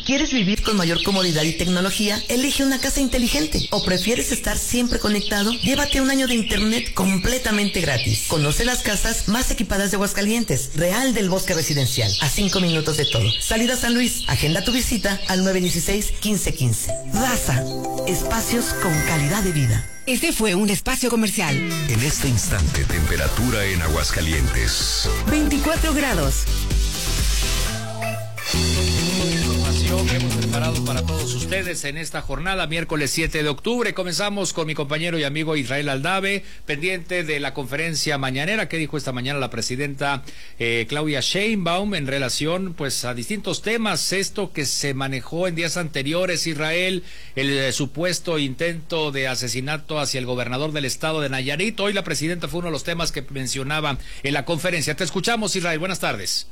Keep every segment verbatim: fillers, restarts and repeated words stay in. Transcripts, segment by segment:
¿Quieres vivir con mayor comodidad y tecnología? Elige una casa inteligente. ¿O prefieres estar siempre conectado? Llévate un año de internet completamente gratis. Conoce las casas más equipadas de Aguascalientes. Real del Bosque Residencial. A cinco minutos de todo. Salida San Luis. Agenda tu visita al nueve uno seis, uno cinco uno cinco. Raza. Espacios con calidad de vida. Este fue un espacio comercial. En este instante, temperatura en Aguascalientes. veinticuatro grados. Información que hemos preparado para todos ustedes en esta jornada, miércoles siete de octubre. Comenzamos con mi compañero y amigo Israel Aldave, pendiente de la conferencia mañanera que dijo esta mañana la presidenta eh, Claudia Sheinbaum en relación pues a distintos temas. Esto que se manejó en días anteriores, Israel, el eh, supuesto intento de asesinato hacia el gobernador del estado de Nayarit. Hoy la presidenta fue uno de los temas que mencionaba en la conferencia. Te escuchamos, Israel. Buenas tardes.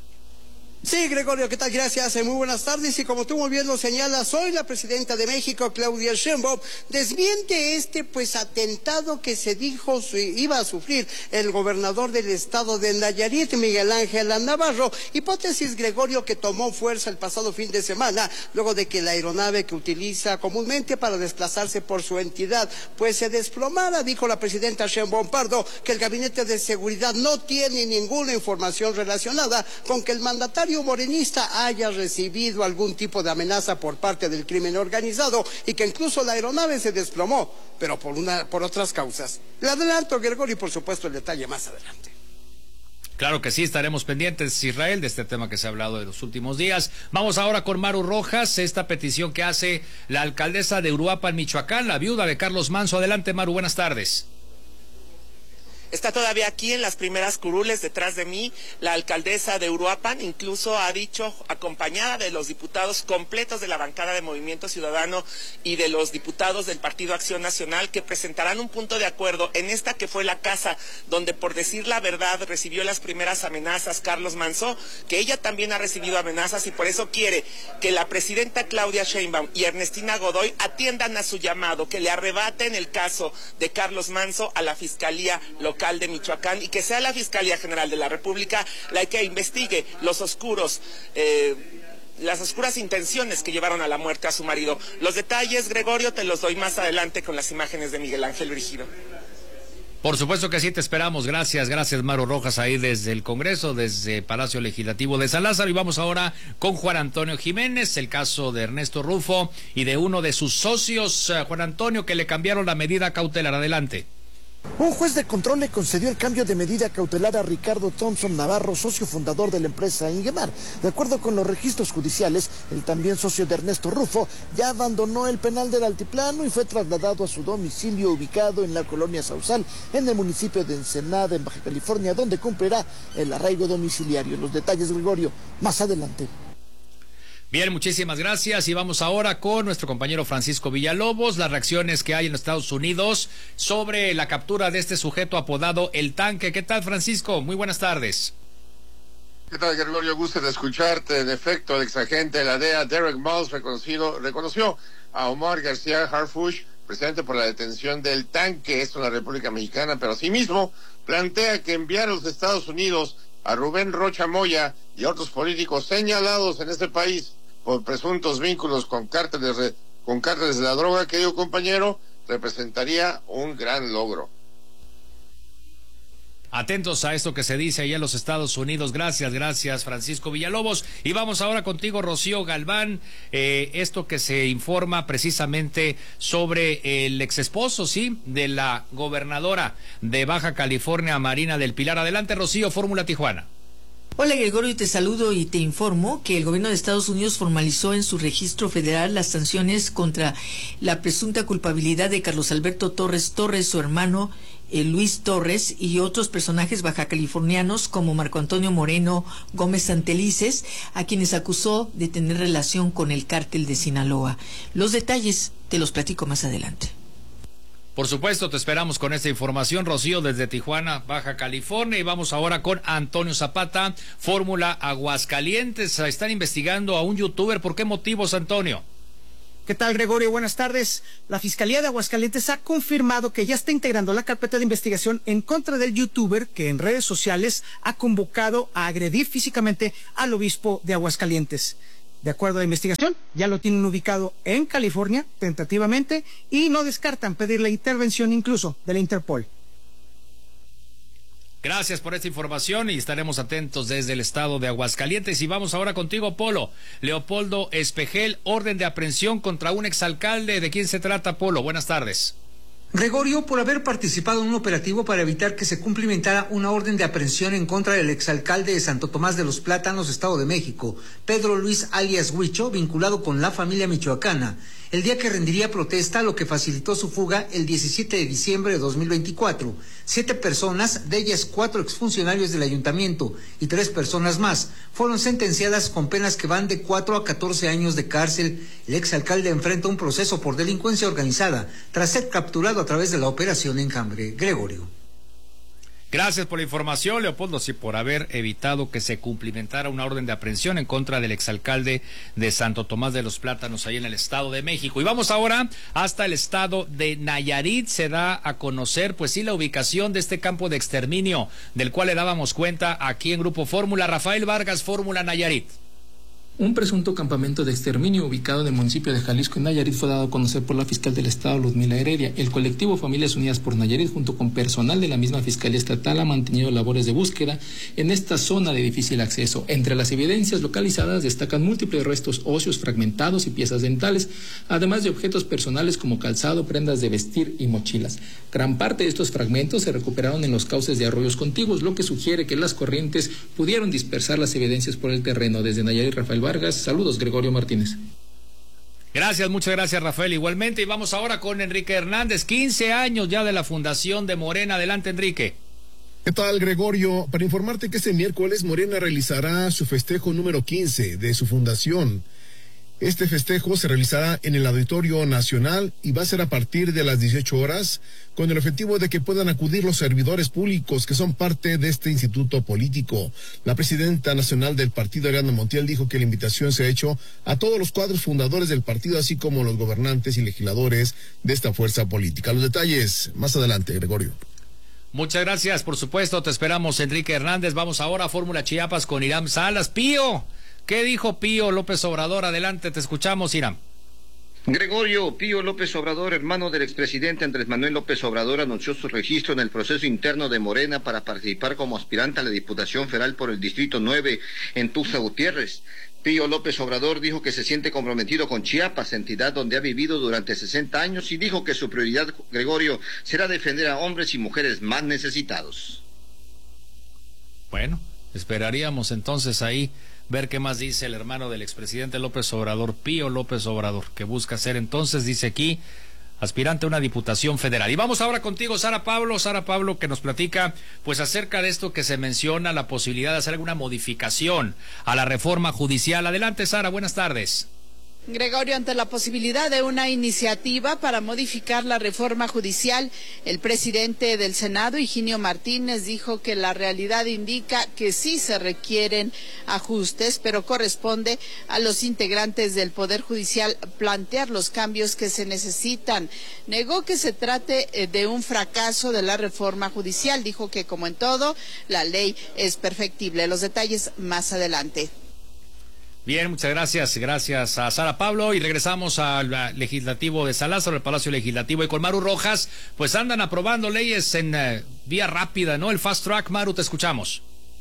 Sí, Gregorio, ¿qué tal? Gracias, muy buenas tardes. Y como tú muy bien lo señalas, hoy la presidenta de México, Claudia Sheinbaum, desmiente este pues atentado que se dijo su, iba a sufrir el gobernador del estado de Nayarit, Miguel Ángel Navarro, hipótesis, Gregorio, que tomó fuerza el pasado fin de semana, luego de que la aeronave que utiliza comúnmente para desplazarse por su entidad, pues se desplomara. Dijo la presidenta Sheinbaum Pardo que el gabinete de seguridad no tiene ninguna información relacionada con que el mandatario morenista haya recibido algún tipo de amenaza por parte del crimen organizado y que incluso la aeronave se desplomó, pero por una por otras causas. Le adelanto, Gregorio, y por supuesto el detalle más adelante. Claro que sí, estaremos pendientes, Israel, de este tema que se ha hablado de los últimos días. Vamos ahora con Maru Rojas, esta petición que hace la alcaldesa de Uruapan, Michoacán, la viuda de Carlos Manzo. Adelante, Maru, buenas tardes. Está todavía aquí en las primeras curules detrás de mí la alcaldesa de Uruapan, incluso ha dicho, acompañada de los diputados completos de la bancada de Movimiento Ciudadano y de los diputados del Partido Acción Nacional, que presentarán un punto de acuerdo en esta que fue la casa donde, por decir la verdad, recibió las primeras amenazas Carlos Manzo, que ella también ha recibido amenazas y por eso quiere que la presidenta Claudia Sheinbaum y Ernestina Godoy atiendan a su llamado, que le arrebaten el caso de Carlos Manzo a la Fiscalía Local de Michoacán y que sea la Fiscalía General de la República la que investigue los oscuros eh, las oscuras intenciones que llevaron a la muerte a su marido. Los detalles, Gregorio, te los doy más adelante con las imágenes de Miguel Ángel Brígido. Por supuesto que sí, te esperamos. Gracias, gracias, Maru Rojas, ahí desde el Congreso, desde Palacio Legislativo de San Lázaro. Y vamos ahora con Juan Antonio Jiménez, el caso de Ernesto Rufo y de uno de sus socios, Juan Antonio, que le cambiaron la medida cautelar. Adelante. Un juez de control le concedió el cambio de medida cautelar a Ricardo Thompson Navarro, socio fundador de la empresa Ingemar. De acuerdo con los registros judiciales, el también socio de Ernesto Rufo ya abandonó el penal del Altiplano y fue trasladado a su domicilio ubicado en la colonia Sausal, en el municipio de Ensenada, en Baja California, donde cumplirá el arraigo domiciliario. Los detalles, Gregorio, más adelante. Bien, muchísimas gracias y vamos ahora con nuestro compañero Francisco Villalobos, las reacciones que hay en Estados Unidos sobre la captura de este sujeto apodado El Tanque. ¿Qué tal, Francisco? Muy buenas tardes. ¿Qué tal, Gregorio? Gusto de escucharte. En efecto, el exagente de la D E A, Derek Mills, reconocido, reconoció a Omar García Harfuch, presidente por la detención del Tanque, esto en la República Mexicana, pero asimismo plantea que enviar a los Estados Unidos a Rubén Rocha Moya y a otros políticos señalados en este país por presuntos vínculos con cárteles, de, con cárteles de la droga, querido compañero, representaría un gran logro. Atentos a esto que se dice allá en los Estados Unidos. Gracias, gracias, Francisco Villalobos. Y vamos ahora contigo, Rocío Galván. Eh, esto que se informa precisamente sobre el exesposo, sí, de la gobernadora de Baja California, Marina del Pilar. Adelante, Rocío, Fórmula Tijuana. Hola, Gregorio, te saludo y te informo que el gobierno de Estados Unidos formalizó en su registro federal las sanciones contra la presunta culpabilidad de Carlos Alberto Torres Torres, su hermano eh, Luis Torres y otros personajes bajacalifornianos como Marco Antonio Moreno Gómez Santelices, a quienes acusó de tener relación con el cártel de Sinaloa. Los detalles te los platico más adelante. Por supuesto, te esperamos con esta información, Rocío, desde Tijuana, Baja California. Y vamos ahora con Antonio Zapata, Fórmula Aguascalientes. Están investigando a un youtuber. ¿Por qué motivos, Antonio? ¿Qué tal, Gregorio? Buenas tardes. La Fiscalía de Aguascalientes ha confirmado que ya está integrando la carpeta de investigación en contra del youtuber que en redes sociales ha convocado a agredir físicamente al obispo de Aguascalientes. De acuerdo a la investigación, ya lo tienen ubicado en California, tentativamente, y no descartan pedir la intervención incluso de la Interpol. Gracias por esta información y estaremos atentos desde el estado de Aguascalientes. Y vamos ahora contigo, Polo. Leopoldo Espejel, orden de aprehensión contra un exalcalde. ¿De quién se trata, Polo? Buenas tardes. Gregorio, por haber participado en un operativo para evitar que se cumplimentara una orden de aprehensión en contra del exalcalde de Santo Tomás de los Plátanos, Estado de México, Pedro Luis alias Huicho, vinculado con la familia michoacana, el día que rendiría protesta, lo que facilitó su fuga el diecisiete de diciembre de dos mil veinticuatro. Siete personas, de ellas cuatro exfuncionarios del ayuntamiento y tres personas más, fueron sentenciadas con penas que van de cuatro a catorce años de cárcel. El exalcalde enfrenta un proceso por delincuencia organizada tras ser capturado a través de la operación Enjambre. Gregorio. Gracias por la información, Leopoldo, sí, por haber evitado que se cumplimentara una orden de aprehensión en contra del exalcalde de Santo Tomás de los Plátanos, ahí en el Estado de México. Y vamos ahora hasta el estado de Nayarit. Se da a conocer, pues sí, la ubicación de este campo de exterminio, del cual le dábamos cuenta aquí en Grupo Fórmula. Rafael Vargas, Fórmula Nayarit. Un presunto campamento de exterminio ubicado en el municipio de Jalisco, en Nayarit, fue dado a conocer por la fiscal del estado, Ludmila Heredia. El colectivo Familias Unidas por Nayarit, junto con personal de la misma Fiscalía Estatal, ha mantenido labores de búsqueda en esta zona de difícil acceso. Entre las evidencias localizadas destacan múltiples restos óseos fragmentados y piezas dentales, además de objetos personales como calzado, prendas de vestir y mochilas. Gran parte de estos fragmentos se recuperaron en los cauces de arroyos contiguos, lo que sugiere que las corrientes pudieron dispersar las evidencias por el terreno. Desde Nayarit, Rafael Vargas. Saludos, Gregorio Martínez. Gracias, muchas gracias, Rafael, igualmente. Y vamos ahora con Enrique Hernández, quince años ya de la fundación de Morena. Adelante, Enrique. ¿Qué tal, Gregorio? Para informarte que este miércoles Morena realizará su festejo número quince de su fundación. Este festejo se realizará en el Auditorio Nacional y va a ser a partir de las dieciocho horas, con el objetivo de que puedan acudir los servidores públicos que son parte de este instituto político. La presidenta nacional del partido, Ariadna Montiel, dijo que la invitación se ha hecho a todos los cuadros fundadores del partido, así como los gobernantes y legisladores de esta fuerza política. Los detalles más adelante, Gregorio. Muchas gracias, por supuesto, te esperamos, Enrique Hernández. Vamos ahora a Fórmula Chiapas con Irán Salas. Pío, ¿qué dijo Pío López Obrador? Adelante, te escuchamos, Irán. Gregorio, Pío López Obrador, hermano del expresidente Andrés Manuel López Obrador, anunció su registro en el proceso interno de Morena para participar como aspirante a la Diputación Federal por el Distrito nueve en Tuxtla Gutiérrez. Pío López Obrador dijo que se siente comprometido con Chiapas, entidad donde ha vivido durante sesenta años, y dijo que su prioridad, Gregorio, será defender a hombres y mujeres más necesitados. Bueno, esperaríamos entonces ahí ver qué más dice el hermano del expresidente López Obrador, Pío López Obrador, que busca ser entonces, dice aquí, aspirante a una diputación federal. Y vamos ahora contigo, Sara Pablo, Sara Pablo, que nos platica pues acerca de esto que se menciona, la posibilidad de hacer alguna modificación a la reforma judicial. Adelante, Sara, buenas tardes. Gregorio, ante la posibilidad de una iniciativa para modificar la reforma judicial, el presidente del Senado, Higinio Martínez, dijo que la realidad indica que sí se requieren ajustes, pero corresponde a los integrantes del Poder Judicial plantear los cambios que se necesitan. Negó que se trate de un fracaso de la reforma judicial. Dijo que, como en todo, la ley es perfectible. Los detalles más adelante. Bien, muchas gracias, gracias a Sara Pablo, y regresamos al Legislativo de San Lázaro, el Palacio Legislativo, y con Maru Rojas, pues andan aprobando leyes en uh, vía rápida, ¿no? El fast track. Maru, te escuchamos.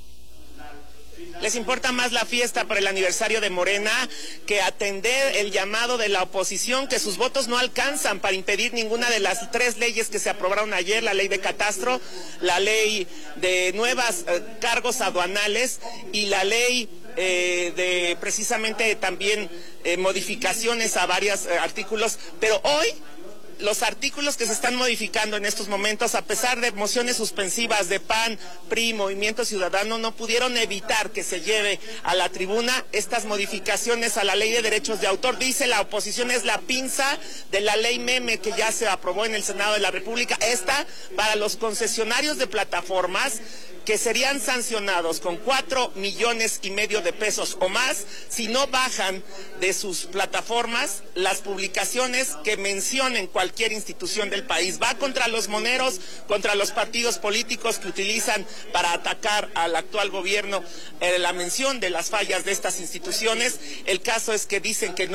Les importa más la fiesta por el aniversario de Morena que atender el llamado de la oposición, que sus votos no alcanzan para impedir ninguna de las tres leyes que se aprobaron ayer, la ley de catastro, la ley de nuevos eh, cargos aduanales y la ley eh, de precisamente también eh, modificaciones a varios eh, artículos, pero hoy los artículos que se están modificando en estos momentos, a pesar de mociones suspensivas de P A N, P R I, Movimiento Ciudadano, no pudieron evitar que se lleve a la tribuna estas modificaciones a la Ley de Derechos de Autor. Dice la oposición es la pinza de la ley meme que ya se aprobó en el Senado de la República. Esta para los concesionarios de plataformas que serían sancionados con cuatro millones y medio de pesos o más si no bajan de sus plataformas las publicaciones que mencionen cualquier institución del país. Va contra los moneros, contra los partidos políticos que utilizan para atacar al actual gobierno eh, la mención de las fallas de estas instituciones. El caso es que dicen que no